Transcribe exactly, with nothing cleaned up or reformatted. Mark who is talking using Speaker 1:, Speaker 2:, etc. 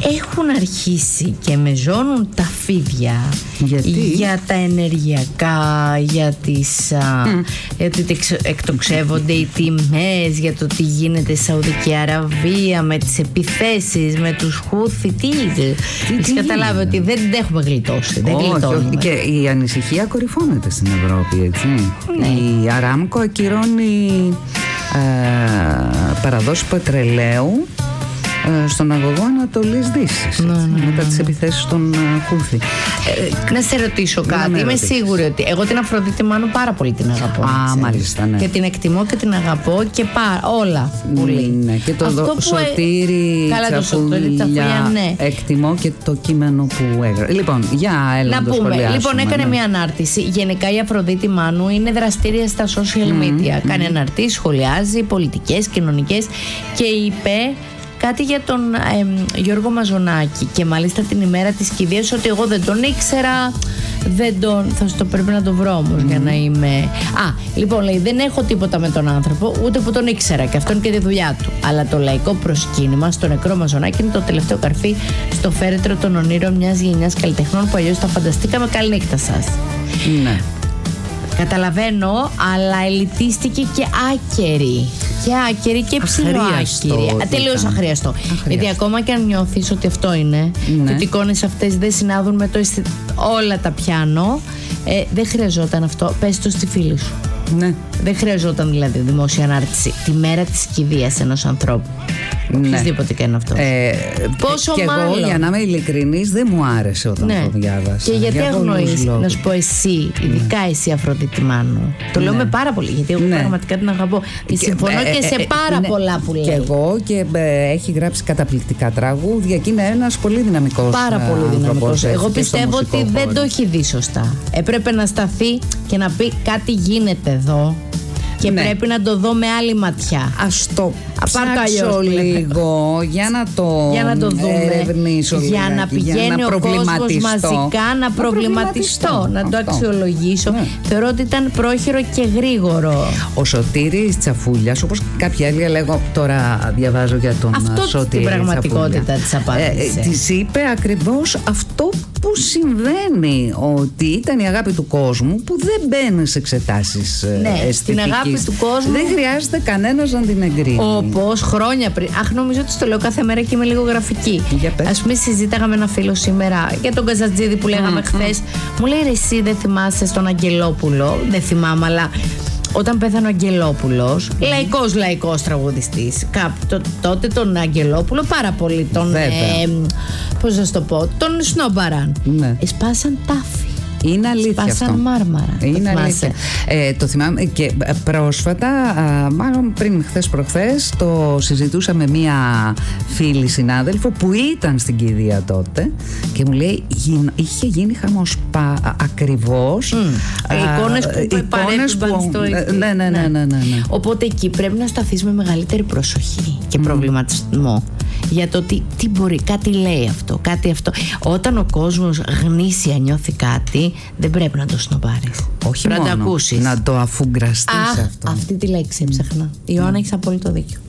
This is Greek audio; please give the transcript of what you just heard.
Speaker 1: έχουν αρχίσει και με ζώνουν τα φίδια.
Speaker 2: Γιατί?
Speaker 1: Για τα ενεργειακά, για τις α, mm. γιατί εκτοξεύονται οι τιμές, για το τι γίνεται στη Σαουδική Αραβία, με τις επιθέσεις, με τους Χούθι. Τι είναι? Έχεις καταλάβει ότι δεν έχουμε γλιτώσει. Δεν γλιτώνουμε.
Speaker 2: Και η ανησυχία κορυφώνεται στην Ευρώπη, έτσι.
Speaker 1: Ναι.
Speaker 2: Η Αράμκο ακυρώνει ε, παραδόσεις πετρελαίου στον αγωγό Ανατολής Δύσης, ναι, ναι, ναι, μετά τις επιθέσεις των Χούθι.
Speaker 1: Ε, να σε ρωτήσω κάτι. Είμαι ρωτήσεις. σίγουρη ότι εγώ την Αφροδίτη Μάνου πάρα πολύ την αγαπώ.
Speaker 2: Α, μάλιστα, ναι.
Speaker 1: Και την εκτιμώ και την αγαπώ και πάρα, όλα πολύ.
Speaker 2: Ναι, και το δο,
Speaker 1: που...
Speaker 2: Σωτήρη Τσαφούλια,
Speaker 1: ναι.
Speaker 2: Εκτιμώ και το κείμενο που έγραψε. Λοιπόν, για έλα να, να το πούμε.
Speaker 1: Λοιπόν, έκανε ναι. μια ανάρτηση. Γενικά η Αφροδίτη Μάνου είναι δραστήρια στα social media. Mm, Κάνει mm. αναρτήσεις, σχολιάζει πολιτικές, κοινωνικές και είπε κάτι για τον ε, Γιώργο Μαζονάκη και μάλιστα την ημέρα της κηδείας, ότι εγώ δεν τον ήξερα, δεν τον, θα στο πρέπει να τον βρω όμως mm. για να είμαι. Α, λοιπόν, λέει, δεν έχω τίποτα με τον άνθρωπο, ούτε που τον ήξερα και αυτόν και τη δουλειά του. Αλλά το λαϊκό προσκύνημα στο νεκρό Μαζονάκη είναι το τελευταίο καρφί στο φέρετρο των ονείρων μιας γενιάς καλλιτεχνών που αλλιώς τα φανταστήκαμε. Καληνύχτα σας.
Speaker 2: Ναι.
Speaker 1: Καταλαβαίνω, αλλά ελιτίστηκε και άκερη. Και άκερη και ψηλοάκερη. Τελείως αχρίαστο. αχρίαστο. Γιατί ακόμα και αν νιώθεις ότι αυτό είναι, ναι. και ότι οι εικόνες αυτές δεν συνάδουν με το αισθη... όλα τα πιάνω, ε, δεν χρειαζόταν αυτό. Πες το στη φίλη σου. Ναι. Δεν χρειαζόταν δηλαδή δημόσια ανάρτηση τη μέρα της κηδείας ενός ανθρώπου. Ναι. Οποιοδήποτε και είναι αυτό. Ε, Πόσο
Speaker 2: και
Speaker 1: μάλλον.
Speaker 2: Εγώ, για να είμαι ειλικρινής, δεν μου άρεσε όταν ναι. το διάβασα.
Speaker 1: Και γιατί αγνοείς, να σου πω εσύ, ειδικά ναι. εσύ Αφροδίτη Μάνου. Το ναι. λέω με πάρα πολύ, γιατί εγώ ναι. πραγματικά την αγαπώ. Και, και συμφωνώ ε, και σε πάρα ε, πολλά που λέει.
Speaker 2: Και εγώ, και ε, έχει γράψει καταπληκτικά τραγούδια και είναι ένας πολύ δυναμικός.
Speaker 1: Πάρα πολύ δυναμικός. Εγώ πιστεύω ότι χώρο. δεν το έχει δει σωστά. Έπρεπε να σταθεί και να πει κάτι γίνεται εδώ. Και ναι. πρέπει να το δω με άλλη ματιά.
Speaker 2: Ας το ψάξω λίγο για να το,
Speaker 1: για να το δούμε.
Speaker 2: ερευνήσω
Speaker 1: για
Speaker 2: λίγα,
Speaker 1: να πηγαίνει για να ο κόσμος μαζικά να προβληματιστώ, να το αξιολογήσω. Ναι. Θεωρώ ότι ήταν πρόχειρο και γρήγορο.
Speaker 2: Ο Σωτήρης Τσαφούλιας, όπως κάποιοι άλλοι, λέγω τώρα διαβάζω για τον
Speaker 1: αυτό
Speaker 2: Σωτήρη
Speaker 1: την πραγματικότητα της απάντησης.
Speaker 2: Ε, της είπε ακριβώς αυτό που συμβαίνει, ότι ήταν η αγάπη του κόσμου που δεν μπαίνει σε εξετάσεις
Speaker 1: ναι,
Speaker 2: αισθητικής.
Speaker 1: Την αγάπη του κόσμου
Speaker 2: δεν χρειάζεται κανένας να την εγκρίνει.
Speaker 1: Όπως χρόνια πριν. Αχ, νομίζω ότι στο λέω κάθε μέρα και είμαι λίγο γραφική. Ας πούμε, συζήταγα με ένα φίλο σήμερα για τον Καζατζίδη που λέγαμε mm, χθες. Mm. Μου λέει, ρε, εσύ δεν θυμάσαι στον Αγγελόπουλο? Δεν θυμάμαι, αλλά όταν πέθανε ο Αγγελόπουλος, mm. λαϊκός λαϊκός τραγουδιστής, το, τότε τον Αγγελόπουλο πάρα πολύ τον ε, πώς να το πω, τον σνόμπαραν. Ναι. Εσπάσαν τάφη.
Speaker 2: Είναι αλήθεια.
Speaker 1: Σπάσαν
Speaker 2: αυτό.
Speaker 1: Μάρμαρα.
Speaker 2: Είναι το αλήθεια. Ε, το θυμάμαι και πρόσφατα, α, μάλλον πριν χθες προχθές, το συζητούσα με μία φίλη συνάδελφο που ήταν στην κηδεία τότε και μου λέει είχε γίνει χαμός πα, ακριβώς.
Speaker 1: Mm. Α, εικόνες που, εικόνες που στο ναι,
Speaker 2: ναι, ναι, ναι, ναι, ναι.
Speaker 1: Οπότε εκεί πρέπει να σταθείς με μεγαλύτερη προσοχή και mm. προβληματισμό. Για το τι, τι μπορεί, κάτι λέει αυτό, κάτι αυτό. Όταν ο κόσμος γνήσια νιώθει κάτι, δεν πρέπει να το σνομπάρεις.
Speaker 2: Όχι
Speaker 1: πρέπει
Speaker 2: μόνο,
Speaker 1: να το ακούσεις.
Speaker 2: Να το αφουγκραστείς αυτό.
Speaker 1: Αυτή τη λέξη έψαχνα. Η Ιωάννα, έχεις απόλυτο δίκιο.